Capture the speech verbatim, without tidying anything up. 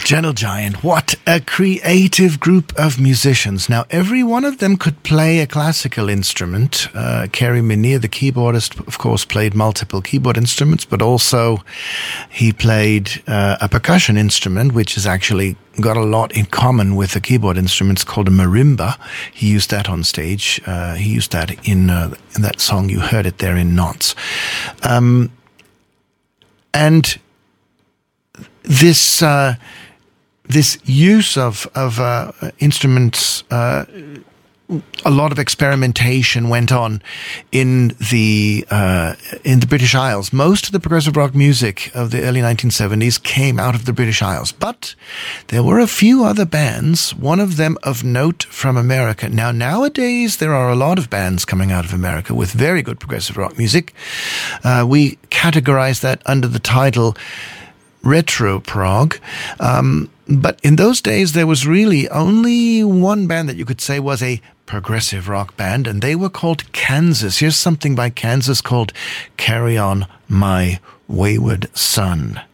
Gentle Giant, what a creative group of musicians. Now, every one of them could play a classical instrument. Uh, Kerry Minnear, the keyboardist, of course, played multiple keyboard instruments, but also he played uh, a percussion instrument, which has actually got a lot in common with the keyboard instruments, called a marimba. He used that on stage. Uh, he used that in, uh, in that song. You heard it there in Knots. Um, and this... Uh, This use of of uh, instruments, uh, a lot of experimentation went on in the uh, in the British Isles. Most of the progressive rock music of the early nineteen seventies came out of the British Isles, but there were a few other bands. One of them of note from America. Now, nowadays there are a lot of bands coming out of America with very good progressive rock music. Uh, we categorize that under the title retro prog. Um, but in those days, there was really only one band that you could say was a progressive rock band, and they were called Kansas. Here's something by Kansas called Carry On My Wayward Son.